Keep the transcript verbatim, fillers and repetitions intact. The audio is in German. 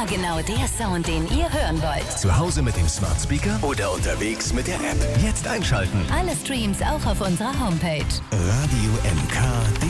Immer genau der Sound, den ihr hören wollt. Zu Hause mit dem Smart Speaker oder unterwegs mit der App. Jetzt einschalten. Alle Streams auch auf unserer Homepage. Radio M K.